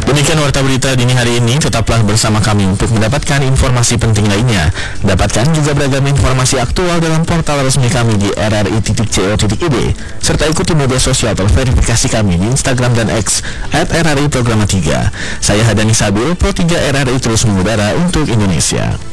Demikian warta berita dini hari ini. Tetaplah bersama kami untuk mendapatkan informasi penting lainnya. Dapatkan juga beragam informasi aktual dalam portal resmi kami di rri.co.id, serta ikuti media sosial terverifikasi kami di Instagram dan X @RRI Programa 3. Saya Hadani Sabil, Pro 3 RRI terus mengudara untuk Indonesia.